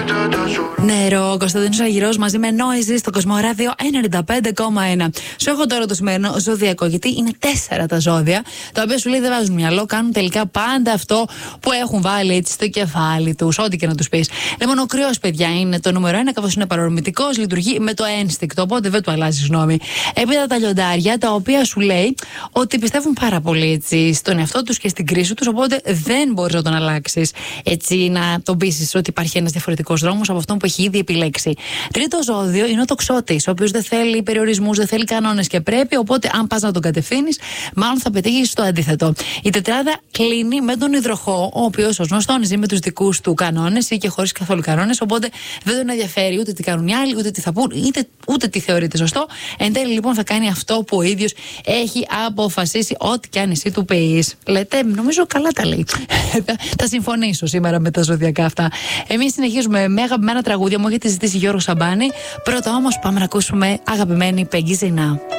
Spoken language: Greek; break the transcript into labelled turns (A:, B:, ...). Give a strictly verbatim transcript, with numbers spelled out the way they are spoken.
A: Νερό, Κωνσταντίνος Αργυρός μαζί με Noises στο Κοσμοράδιο ενενήντα πέντε κόμμα ένα. Σου έχω τώρα το σημερινό ζωδιακό, γιατί είναι τέσσερα τα ζώδια, τα οποία σου λέει δεν βάζουν μυαλό, κάνουν τελικά πάντα αυτό που έχουν βάλει έτσι στο κεφάλι τους, ό,τι και να τους πεις. Λοιπόν, ο Κρυός, παιδιά, είναι το νούμερο ένα, καθώς είναι παρορμητικός, λειτουργεί με το ένστικτο, οπότε δεν του αλλάζει γνώμη. Έπειτα τα Λιοντάρια, τα οποία σου λέει ότι πιστεύουν πάρα πολύ έτσι στον εαυτό τους και στην κρίση τους, οπότε δεν μπορείς να τον αλλάξεις. Έτσι, να τον πείσεις ότι υπάρχει ένας διαφορετικός δρόμος από αυτόν που έχει ήδη επιλέξει. Τρίτο ζώδιο είναι ο Τοξότης, ο οποίος δεν θέλει περιορισμούς, δεν θέλει κανόνες και πρέπει, οπότε αν πας να τον κατευθύνεις, μάλλον θα πετύχεις το αντίθετο. Η τετράδα κλείνει με τον Υδροχό, ο οποίος ως γνωστόν ζει με τους δικούς του κανόνες ή και χωρίς καθόλου κανόνες, οπότε δεν τον ενδιαφέρει ούτε τι κάνουν οι άλλοι, ούτε τι θα πούν, είτε, ούτε τι θεωρείται σωστό. Εν τέλει, λοιπόν, θα κάνει αυτό που ο ίδιος έχει αποφασίσει, ό,τι και αν εσύ του πεις. Λέτε, νομίζω καλά τα λέει. Θα συμφωνήσω σήμερα με τα ζωδιακά αυτά. Εμείς συνεχίζουμε με αγαπημένα τραγούδια, μου έχετε ζητήσει Γιώργο Σαμπάνη. Πρώτα όμως πάμε να ακούσουμε αγαπημένη Peggy Zina.